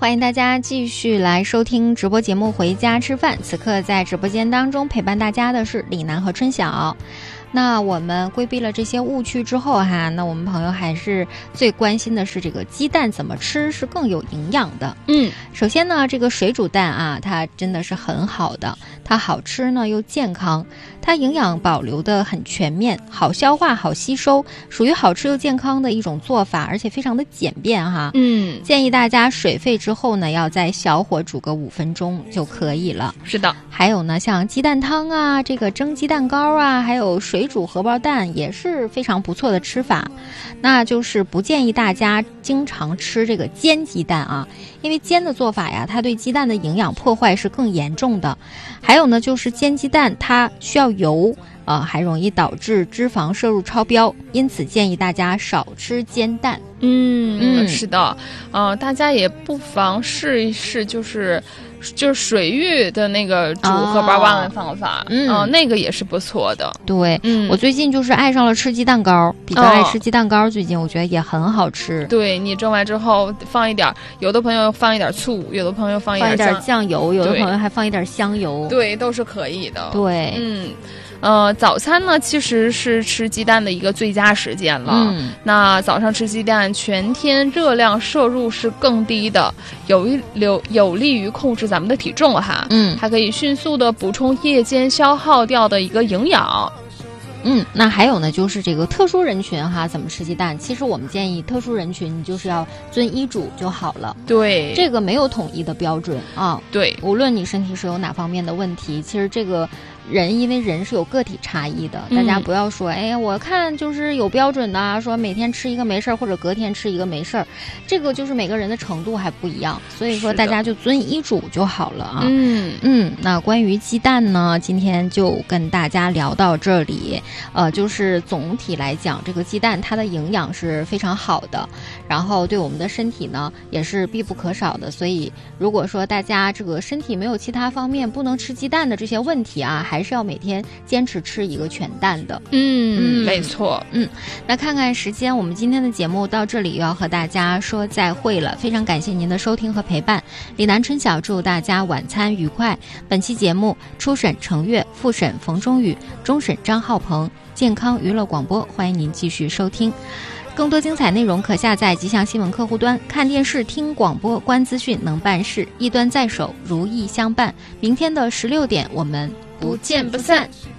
欢迎大家继续来收听直播节目《回家吃饭》。此刻在直播间当中陪伴大家的是李楠和春晓。那我们规避了这些误区之后哈，那我们朋友还是最关心的是这个鸡蛋怎么吃是更有营养的。首先呢，这个水煮蛋啊，它真的是很好的，它好吃呢又健康，它营养保留的很全面，好消化好吸收，属于好吃又健康的一种做法，而且非常的简便哈。建议大家水沸之后呢，要在小火煮个5分钟就可以了。 是的， 还有呢，像鸡蛋汤啊，这个蒸鸡蛋糕啊，还有水煮荷包蛋也是非常不错的吃法。那就是不建议大家经常吃这个煎鸡蛋啊，因为煎的做法呀，它对鸡蛋的营养破坏是更严重的。还有呢，就是煎鸡蛋它需要油还容易导致脂肪摄入超标，因此建议大家少吃煎蛋。 是的，大家也不妨试一试，就是水浴的那个煮荷包蛋的方法，那个也是不错的。 对，我最近就是爱上了吃鸡蛋糕，比较爱吃鸡蛋糕，最近我觉得也很好吃。 对，你蒸完之后放一点，有的朋友放一点醋，有的朋友放一点酱油，有的朋友还放一点香油， 对，都是可以的。 对， 早餐呢其实是吃鸡蛋的一个最佳时间了。那早上吃鸡蛋，全天热量摄入是更低的，有利于控制咱们的体重哈。还可以迅速的补充夜间消耗掉的一个营养。 那还有呢，就是这个特殊人群哈，怎么吃鸡蛋？其实我们建议特殊人群，你就是要遵医嘱就好了。 对， 这个没有统一的标准啊。 对， 无论你身体是有哪方面的问题，其实这个因为人是有个体差异的，大家不要说，我看就是有标准的，说每天吃一个没事儿，或者隔天吃一个没事儿，这个就是每个人的程度还不一样，所以说大家就遵医嘱就好了啊。那关于鸡蛋呢，今天就跟大家聊到这里。就是总体来讲，这个鸡蛋它的营养是非常好的，然后对我们的身体呢也是必不可少的。所以如果说大家这个身体没有其他方面不能吃鸡蛋的这些问题啊，还是要每天坚持吃一个全蛋的。 没错。 那看看时间，我们今天的节目到这里又要和大家说再会了，非常感谢您的收听和陪伴。李楠春晓祝大家晚餐愉快。本期节目初审程越，复审冯中宇，终审张浩鹏，健康娱乐广播，欢迎您继续收听。更多精彩内容可下载吉祥新闻客户端，看电视听广播观资讯能办事，一端在手，如意相伴。明天的16点我们不见不散。